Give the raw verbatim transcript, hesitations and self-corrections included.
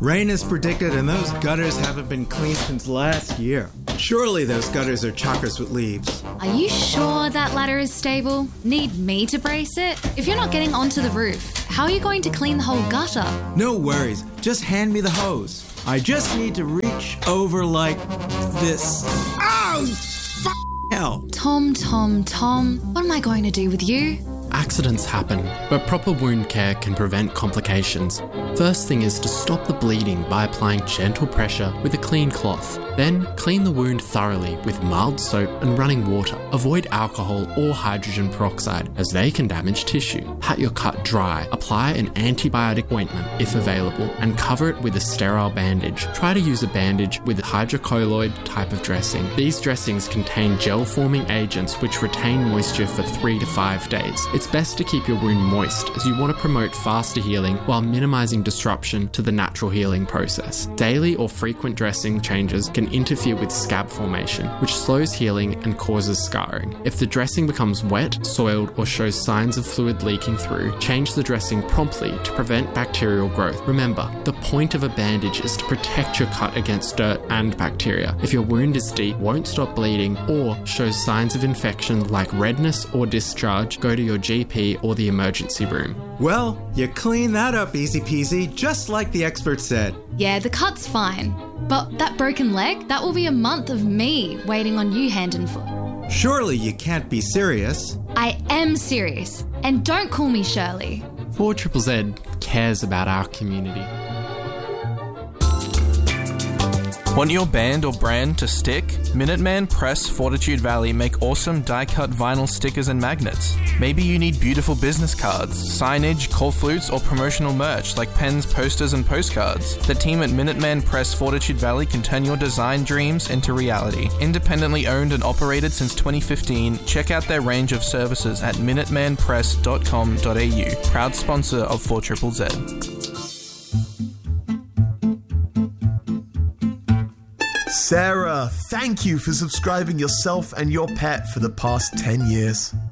Rain is predicted and those gutters haven't been cleaned since last year. Surely those gutters are chockers with leaves. Are you sure that ladder is stable? Need me to brace it? If you're not getting onto the roof, how are you going to clean the whole gutter? No worries, just hand me the hose. I just need to reach over like this. Ow! F*** hell. Tom, Tom, Tom, what am I going to do with you? Accidents happen, but proper wound care can prevent complications. First thing is to stop the bleeding by applying gentle pressure with a clean cloth. Then, clean the wound thoroughly with mild soap and running water. Avoid alcohol or hydrogen peroxide, as they can damage tissue. Pat your cut dry. Apply an antibiotic ointment, if available, and cover it with a sterile bandage. Try to use a bandage with a hydrocolloid type of dressing. These dressings contain gel-forming agents which retain moisture for three to five days. It's best to keep your wound moist, as you want to promote faster healing while minimizing disruption to the natural healing process. Daily or frequent dressing changes can interfere with scab formation, which slows healing and causes scarring. If the dressing becomes wet, soiled, or shows signs of fluid leaking through, change the dressing promptly to prevent bacterial growth. Remember, the point of a bandage is to protect your cut against dirt and bacteria. If your wound is deep, won't stop bleeding, or shows signs of infection like redness or discharge, go to your G P or the emergency room. Well, you clean that up easy peasy, just like the expert said. Yeah, the cut's fine. But that broken leg, that will be a month of me waiting on you hand and foot. Surely you can't be serious. I am serious. And don't call me Shirley. four Z Z Z cares about our community. Want your band or brand to stick? Minuteman Press Fortitude Valley make awesome die-cut vinyl stickers and magnets. Maybe you need beautiful business cards, signage, call flutes, or promotional merch like pens, posters, and postcards. The team at Minuteman Press Fortitude Valley can turn your design dreams into reality. Independently owned and operated since twenty fifteen, check out their range of services at minuteman press dot com dot a u. Proud sponsor of four Z Z Z. Sarah, thank you for subscribing yourself and your pet for the past ten years.